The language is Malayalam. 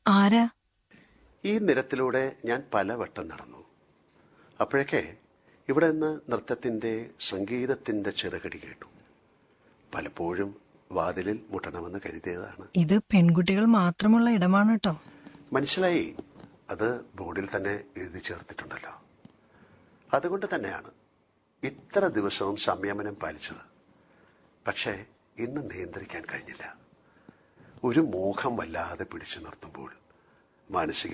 ആരാ? ഈ നിരത്തിലൂടെ ഞാൻ പലവട്ടം നടന്നു. അപ്പോഴൊക്കെ ഇവിടെ നിന്ന് നൃത്തത്തിന്റെ സംഗീതത്തിന്റെ ചിറകടി കേട്ടു. പലപ്പോഴും വാതിലിൽ മുട്ടണമെന്ന് കരുതിയതാണ്. ഇത് പെൺകുട്ടികൾ മാത്രമുള്ള ഇടമാണ് കേട്ടോ. മനസ്സിലായി. അത് ബോർഡിൽ തന്നെ എഴുതി ചേർത്തിട്ടുണ്ടല്ലോ. അതുകൊണ്ട് തന്നെയാണ് ഇത്ര ദിവസവും സംയമനം പാലിച്ചത്. പക്ഷേ ഇന്ന് നിയന്ത്രിക്കാൻ കഴിഞ്ഞില്ല. ഒരു മോഹം വല്ലാതെ പിടിച്ചു നിർത്തുമ്പോൾ മാനസിക